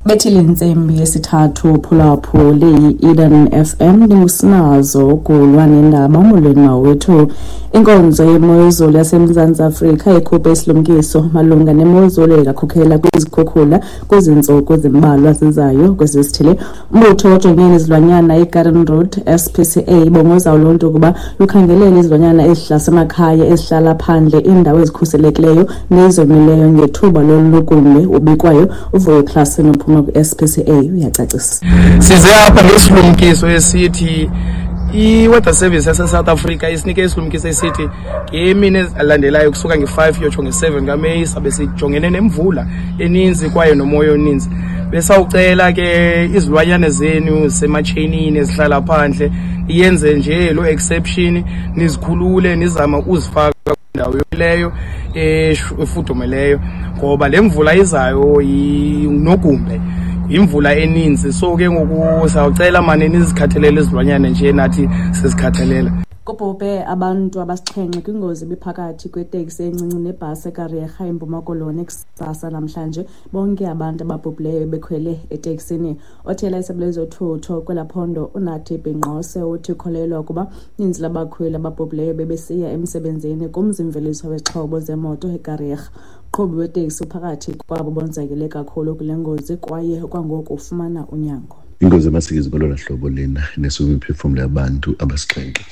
Bethile Nzembi yesithathu phulaphula leyi-Eden FM liwusinazo kulwa nendaba umolweni mawethu. Inkonzo yemozulu yaseMzantsi Afrika ikhuphe isilumkiso malunga nemozulu ekakhokhela kwizikhukhula kwizinsuku zimbalwa zizayo kwezisithili. Umbutho ojongene izilwanyana iGarden Road SPCA ibongoza uluntu ukuba lukhangelele izilwanyana ezihlala ezihlala phandle iindawo ezikhuselekileyo nezomileyo ngethuba lolukunde ubikwayo. Uvuyo Classen uphuma ku-SPCA uyacacisa. Size apha ngesilumkiso esithi i-Weather Service yase-South Africa isinike isilumkiso esithi ngemini ezilandelayo kusuka nge-5 yotsho nge-7 kaMeyi sabe sijongene nemvula eninzi kwaye nomoya oninzi. Besawucela ke izilwanyana zenu sematsheyinini ezihlala phandle iyenze nje lo exception nizikhulule nizama uzifaka kwindawo yoleyo efudumeleyo ngoba le mvula izayo inogumbe imvula eninzi. So ke ngoku sawucela manje nizikhathalele izilwanyana nje nathi sizikhathalela. Kubhubhe abantu abasixhenxe kwingozi biphakathi kweteksi encinci nebhasi eKariyerha eMpuma Koloni kusasa namhlanje. Bonke abantu ababhubhileyo bekhwele eteksini. Othela isebe lezothutho kwelaphondo uNathi Bhengqose uthi ukholelwa ukuba ninzi labakhweli ababhubhileyo bebesiya emsebenzini kumzi-mveliso wezixhobo zemoto eKariyerha. Uqhubi weteksi uphakathi kwabo bonzakele kakhulu kule ngozi kwaye kwangoku ufumana unyango. Ingozi yamasikizi kolona hlobo lena nesuka imiphefumulo yabantu abasixhenxe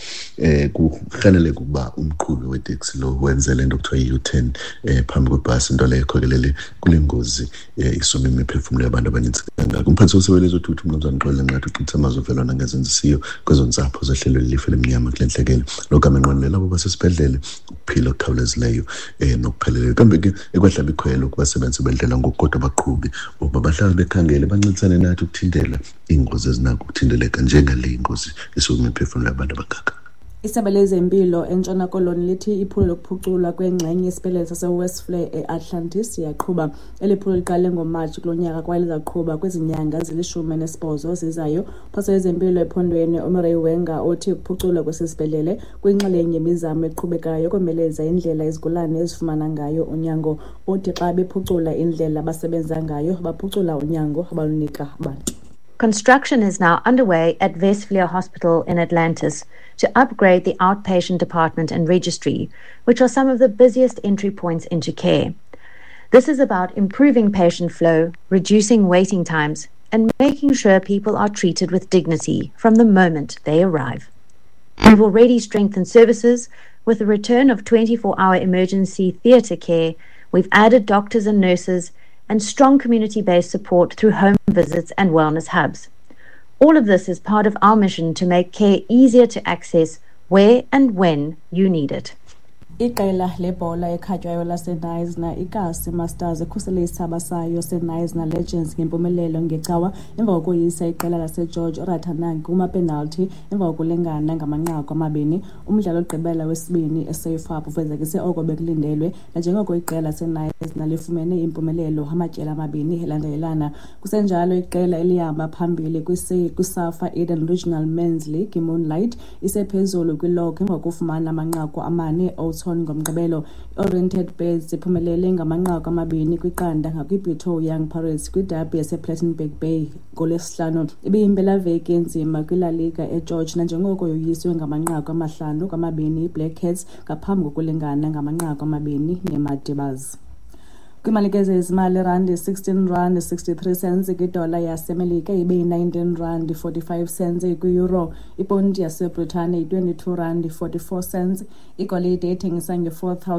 kufanele ukuba umqhubi weteksi lo wenze lento kuthiwa i-U-turn phambi kwebhasi, into leyo ekhokelele kule ngozi isuma imiphefumulo yabantu abaninzi kangaka. Umphathi wesebe lezothutho uMnumzane Xolile ngathi uqinisa amazovelwana ngezenzisiyo kwezonsapho zohlelo lelifa lemnyama kule nhlekelo logama enqwanelela abo basesibhedlele ukuphila okukhawulezileyo nokupheleleyo. Kambe-ke ekwehlaba ikhwelo kubasebenzi bendlela ngokukodwa abaqhubi ukuba bahlale bekhangele bancintisane nathi ukuthintela ingozi ezinakho ukuthinteleka njengale ingozi esuka imiphefumulo yabantu abangaka. Isebe lezempilo eNtshona Koloni lithi iphulo lokuphuculwa kwengxenye yesibhedlele sase-Westflare e-Atlantis yaqhuba. Eli phulo liqale ngoMatshi kulo nyaka kwaye lizaqhuba kwizinyanga ezili-18 zizayo. Uphathi wezempilo ephondweni uMurray Wenger uthi ukuphuculwa kwesisibhedlele kwinxalenye yemizamo eqhubekayo yokomeleza indlela izigulane ezifumana ngayo unyango. Uthi xa bephucula indlela abasebenza ngayo baphucula unyango abalunika abantu. Construction is now underway at Westflare Hospital in Atlantis to upgrade the outpatient department and registry, which are some of the busiest entry points into care. This is about improving patient flow, reducing waiting times, and making sure people are treated with dignity from the moment they arrive. We've already strengthened services with the return of 24-hour emergency theatre care. We've added doctors and nurses and strong community-based support through home visits and wellness hubs. All of this is part of our mission to make care easier to access where and when you need it. Iqela lebhola ekhatywayo laseNisna iKasi Masters ekhusele isithsaba sayo seNisna Legends ngempumelelo ngecawa emva kokoyisa iqela laseGeorge Rathanang kumapenalty emva kokulengana ngamanqaku amabini. Umdlalo ogqibela wesibini eSafeUp ufezekise oko bekulindelwe nanjengoko iqela laseNisna lifumene impumelelo amatyeli amabini elandelelana. Kusenjalo iqela elihamba phambili kwiSAFA Eden Regional Men's League iMoonlight isephezulu kwilog emva kokufumana amanqaku amane ngomgqibelo. Oriented Birds iphumelele ngamanqaku amabini kwiqanda ngakwibhitho Young Pirates kwiderby yasePlattenberg Bay ngolwesihlanu. Ibiyimpelaveki enzima kwila liga eGeorge nanjengoko yoyiswe ngamanqaku amahlanu kwamabini iBlack Cats ngaphambi kokulingana ngamanqaku amabini neMadibas. Kwimalike ezimali irandi 16 rand 63 cents kwidola yasemelika ibe 19 rand 45 cents kwi-euro. Iponti yaseBritane 22 rand 44 cents. Igolide ethengisa nge-4,000